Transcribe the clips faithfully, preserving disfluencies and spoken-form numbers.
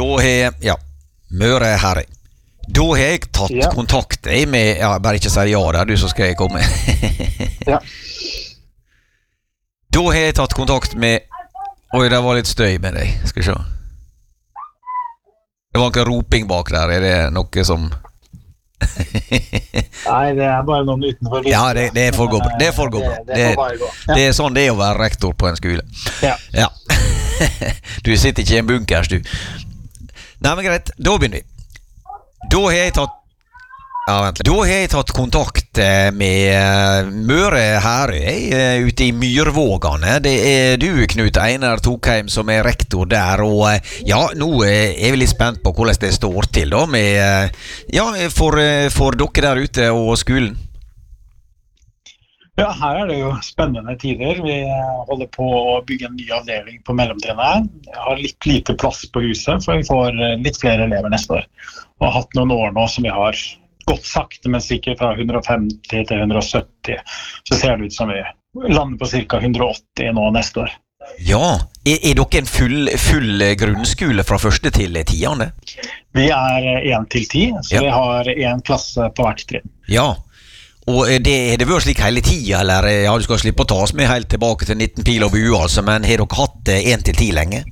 Da har, ja, Møre Herre. Da har jeg tatt Ja. kontakt jeg, med, ja, bare ikke si ja der, du så skal jeg komme. Ja. Da har jeg tatt kontakt med, oi, det var litt støy med deg, skal vi se. Det var ikke roping bak der, er det noe som... Nei, det er bare noen utenfor. Ja, det, det får gå bra. Det får gå bra. Det, det får bare gå. Ja. Det er sånn det er å være rektor på en skole. Ja. Ja. Du sitter ikke i en bunkers, du. Nei, men greit, da begynner vi. Da har jeg tatt Ja, vent litt. Da har jeg tatt kontakt eh, med eh, Møre Herøy eh, ute i Myrvågane. Det er du, Knut Einar Tokheim, som er rektor der. Og eh, ja, nå eh, er vi litt spent på hvordan det står til da med eh, Ja, for, eh, for dere der ute og skolen. Ja, her er det jo spennende tider. Vi holder på å bygge en ny avdeling på mellomtrinnet. Jeg har litt lite plass på huset, for vi får litt flere elever neste år. Og har hatt noen år nå som vi har gått sakte, men sikkert fra hundre og femti til hundre og sytti. Så ser det ut som vi lander på ca. hundre og åtti nå neste år. Ja, er, er dere en full, full grunnskole fra første til tiende? Vi er én til ti, så Ja. vi har én klasse på hvert trinn. Ja, og eh, det har det vært slik hele tiden, eller eh, ja, du skal slippe å ta oss med helt tilbake til nitten pil og bue, altså, men har dere hatt én til ti lenge?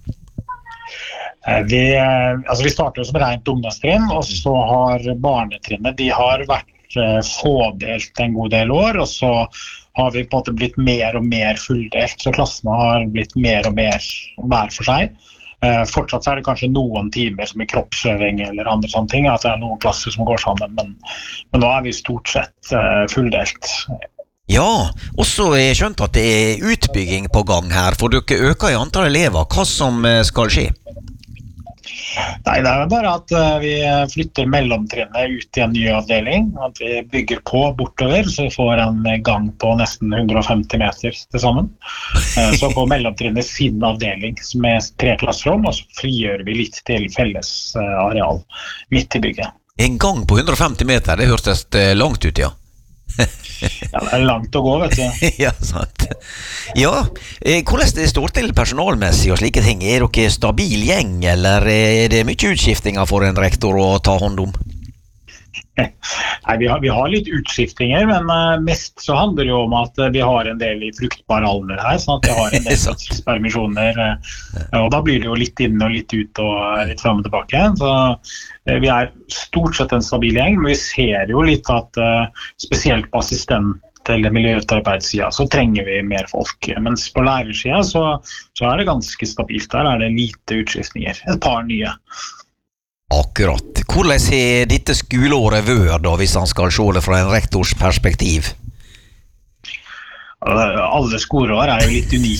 Eh, Vi, eh, altså vi starter jo som rent ungdomstrinn, og så har barnetrinnet, de har vært eh, fådelt en god del år, og så har vi på en måte blitt mer og mer fulldelt, så klassene har blitt mer og mer hver for seg. Eh, fortsatt så er det kanskje noen timer som i kroppsøving eller andre sånne ting, at det er noen klasser som går sammen, men, men nå er vi stort sett eh, fulldelt. Ja, og så har jeg skjønt at det er utbygging på gang her, for dere øker i antall elever. Hva som eh, skal skje? Nei, det er jo bare at eh, vi flytter mellomtrinnet ut i en ny avdeling, at vi bygger på bortover, så vi får en gang på nesten hundre og femti meter til sammen. Eh, Så får mellomtrinnet sin avdeling med tre klasserom, og så frigjør vi litt til felles eh, areal midt i bygget. En gang på hundre og femti meter, det hørtes eh, langt ut, ja. Ja, det er langt å gå, vet du. Ja, sant. Ja, eh, hvordan det står til personalmessig og slike ting? Er dere stabil gjeng, eller er det mye utskiftinger for en rektor å ta hånd om? Nei, vi har, vi har litt utskiftinger, men uh, mest så handler det jo om at uh, vi har en del i fruktbar alder her, sånn at vi har en del fødselspermisjoner, uh, og da blir det jo litt inn og litt ut og uh, litt frem og tilbake. Så uh, vi er stort sett en stabil gjeng, men vi ser jo litt at uh, spesielt på assistent eller miljøutarbeidssida så trenger vi mer folk, mens på lærersida så, så er det ganske stabilt. Der er det lite utskiftninger, et par nye. Akkurat. Hvordan har dette skoleåret vært da, hvis han skal se det fra en rektors perspektiv? Alle skoleår er jo litt unike.